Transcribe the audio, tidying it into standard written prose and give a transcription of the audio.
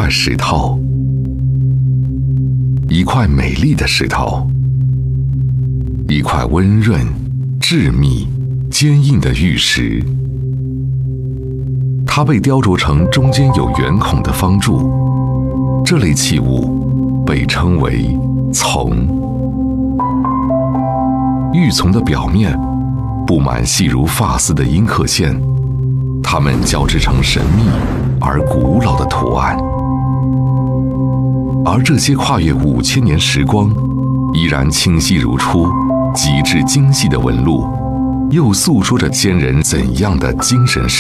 石头，一块美丽的石头，一块温润、致密、坚硬的玉石。它被雕琢成中间有圆孔的方柱，这类器物被称为琮。玉琮的表面布满细如发丝的阴刻线，它们交织成神秘而古老的图案。而这些跨越5000年时光，依然清晰如初、极致精细的纹路，又诉说着先人怎样的精神世界。